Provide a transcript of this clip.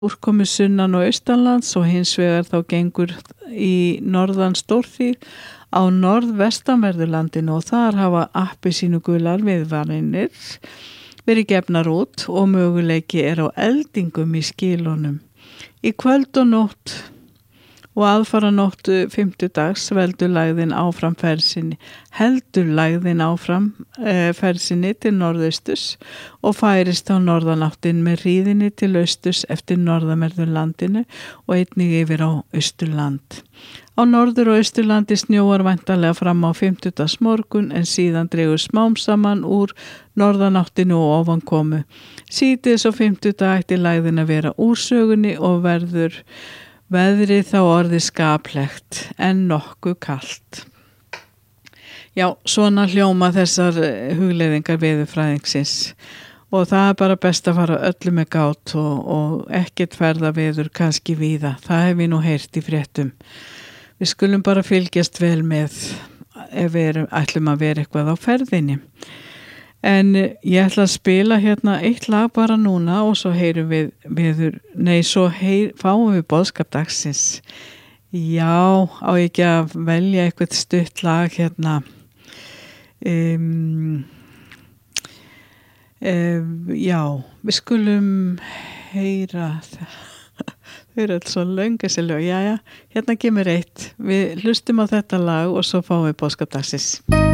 úrkomu sunnan og austanlands og hins vegar þá gengur í norðan stórhríð á norðvestanverðu og þar hafa appelsínugular viðvaranir verið gefnar út og möguleiki á eldingum í skilunum. Í kvöld og nótt og aðfaranótt fimmtudags heldur lægðin áfram ferð sinni til norðausturs og færist á norðanáttin með hríðinni til austurs eftir norðanverðu og einnig yfir á Austurland. Á norður- og Austurlandi snjóar væntanlega fram á fimmtudagsmorgun en síðan dregur smám saman úr norðanáttinu og ofankomu. Síðdegis á fimmtudag ætti lægðin að vera úr sögunni og verður veðrið þá orðið skaplegt en nokkuð kalt. Já, svona hljóma þessar hugleiðingar veðurfræðingsins og það bara best að fara öllu með gát og ekkert ferðaveður kannski víða. Það hef ég nú heyrt í fréttum. Við skulum bara fylgjast vel með ef við ætlum að vera eitthvað á ferðinni. En ég ætla að spila hérna eitt lag bara núna og svo fáum við boðskap dagsins. Já, á ekki að velja eitthvað stutt lag hérna. Já, við skulum heyra það. Þau eru alls svo löng þessi lög. Jæja, hérna kemur eitt. Við hlustum á þetta lag og svo fáum við boðskap dagsins.